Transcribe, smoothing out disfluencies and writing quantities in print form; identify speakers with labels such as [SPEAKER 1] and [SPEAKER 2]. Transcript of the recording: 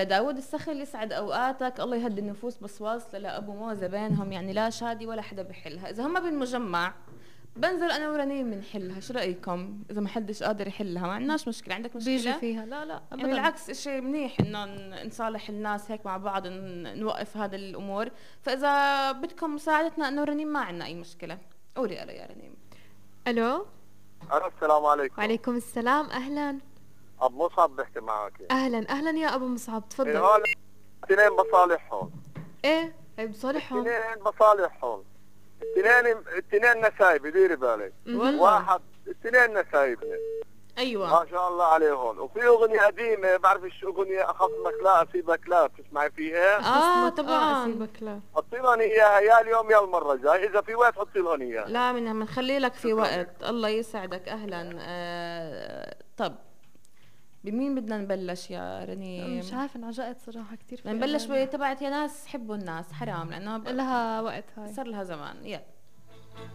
[SPEAKER 1] داود السخل يسعد اوقاتك، الله يهدي النفوس، بس واصله لابو موزه بينهم يعني لا شادي ولا حدا بحلها. اذا هم بالمجمع بنزل انا ورنيم بنحلها، شو رايكم؟ اذا ما حدش قادر يحلها ما عندناش مشكله، عندك
[SPEAKER 2] بيجي
[SPEAKER 1] مشكله؟
[SPEAKER 2] فيها لا لا
[SPEAKER 1] يعني
[SPEAKER 2] ابدا.
[SPEAKER 1] بالعكس اشي منيح انه نصالح الناس هيك مع بعض، نوقف هذا الامور. فاذا بدكم مساعدتنا انا ورنيم ما عندنا اي مشكله. قولي الو يا رنيم.
[SPEAKER 2] الو.
[SPEAKER 3] الو السلام عليكم.
[SPEAKER 2] وعليكم السلام، اهلا.
[SPEAKER 3] ابو مصعب بحكي معك.
[SPEAKER 2] اهلا اهلا يا ابو مصعب،
[SPEAKER 3] إيه
[SPEAKER 2] تفضل.
[SPEAKER 3] هون اثنين بصالحهم.
[SPEAKER 2] ايه بصالحهم.
[SPEAKER 3] اثنين بصالحهم. اثنين نسايب، ديري بالك.
[SPEAKER 1] والله
[SPEAKER 3] واحد اثنين نسايبنا
[SPEAKER 1] ايوه
[SPEAKER 3] ما شاء الله عليهم. وفي اغنيه قديمه بعرفش، اغنيه اخصمك لا اسيبك لا، بتسمعي فيها؟
[SPEAKER 1] طبعا.
[SPEAKER 2] اسيبك لا.
[SPEAKER 3] حطي لهم اياها يا اليوم يا المره الجاي، اذا في وقت حطي لهم اياها.
[SPEAKER 1] لا بنخلي لك في
[SPEAKER 3] شكراً.
[SPEAKER 1] وقت، الله يسعدك. اهلا. طب بمين بدنا نبلش يا رنيم؟
[SPEAKER 2] مش عارفه، انعجقت صراحه كثير.
[SPEAKER 1] بدنا نبلش تبعت يا ناس حبوا الناس، حرام لانه
[SPEAKER 2] لها وقت هاي،
[SPEAKER 1] صار لها زمان. يلا